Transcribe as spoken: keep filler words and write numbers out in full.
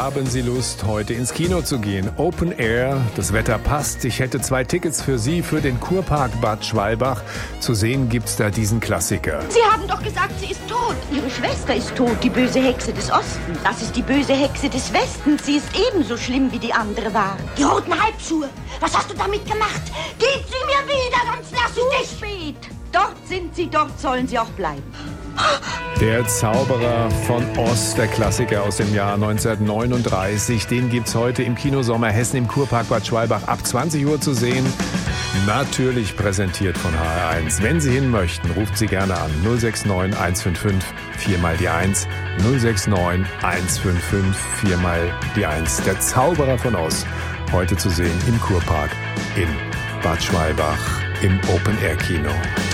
Haben Sie Lust, heute ins Kino zu gehen? Open Air, das Wetter passt. Ich hätte zwei Tickets für Sie für den Kurpark Bad Schwalbach. Zu sehen gibt's da diesen Klassiker. Sie haben doch gesagt, sie ist tot. Ihre Schwester ist tot, die böse Hexe des Ostens. Das ist die böse Hexe des Westens. Sie ist ebenso schlimm, wie die andere war. Die roten Halbschuhe. Was hast du damit gemacht? Gib sie mir wieder, sonst lass ich dich. Spät. Dort sind sie, dort sollen sie auch bleiben. Der Zauberer von Oz, der Klassiker aus dem Jahr neunzehnhundertneununddreißig, den gibt's heute im Kino Sommerhessen im Kurpark Bad Schwalbach ab zwanzig Uhr zu sehen. Natürlich präsentiert von H R eins. Wenn Sie hin möchten, ruft Sie gerne an null sechs neun eins fünf fünf vier mal die eins, null sechs neun eins fünf fünf vier mal die eins. Der Zauberer von Oz, heute zu sehen im Kurpark in Bad Schwalbach im Open Air Kino.